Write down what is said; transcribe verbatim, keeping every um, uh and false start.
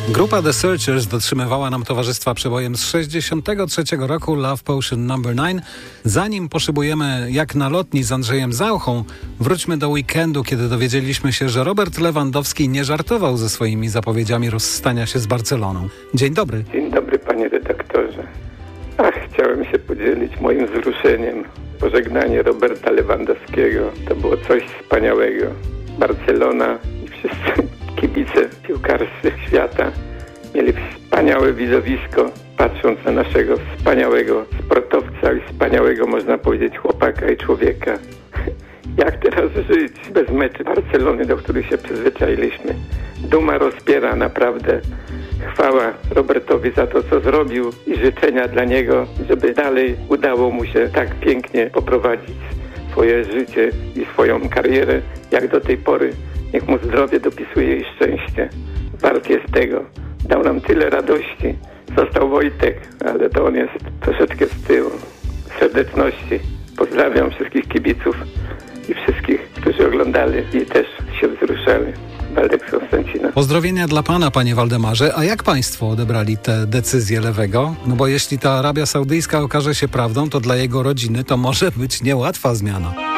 Grupa The Searchers dotrzymywała nam towarzystwa przebojem z sześćdziesiątego trzeciego roku Love Potion numer dziewięć. Zanim poszybujemy jak na lotni z Andrzejem Zauchą, wróćmy do weekendu, kiedy dowiedzieliśmy się, że Robert Lewandowski nie żartował ze swoimi zapowiedziami rozstania się z Barceloną. Dzień dobry. Dzień dobry, panie redaktorze. Ach, chciałem się podzielić moim wzruszeniem. Pożegnanie Roberta Lewandowskiego to było coś wspaniałego. Barcelona i wszyscy kibice piłkarscy świata mieli wspaniałe widowisko, patrząc na naszego wspaniałego sportowca i wspaniałego, można powiedzieć, chłopaka i człowieka. Jak teraz żyć bez meczy Barcelony, do których się przyzwyczailiśmy? Duma rozpiera naprawdę. Chwała Robertowi za to, co zrobił i życzenia dla niego, żeby dalej udało mu się tak pięknie poprowadzić swoje życie i swoją karierę, jak do tej pory. Niech mu zdrowie dopisuje i szczęście. Wart jest tego. Dał nam tyle radości. Został Wojtek, ale to on jest troszeczkę z tyłu. Serdeczności. Pozdrawiam wszystkich kibiców i wszystkich, którzy oglądali i też się wzruszali. Waldek z Konstancina. Pozdrowienia dla pana, panie Waldemarze. A jak państwo odebrali tę decyzję Lewego? No bo jeśli ta Arabia Saudyjska okaże się prawdą, to dla jego rodziny to może być niełatwa zmiana.